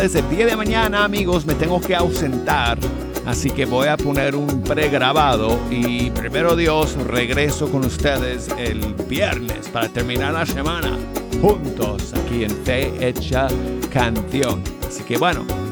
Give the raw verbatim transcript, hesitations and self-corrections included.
Desde el día de mañana, amigos, me tengo que ausentar, así que voy a poner un pregrabado y primero Dios, regreso con ustedes el viernes para terminar la semana juntos aquí en Fe Hecha Canción. Así que bueno,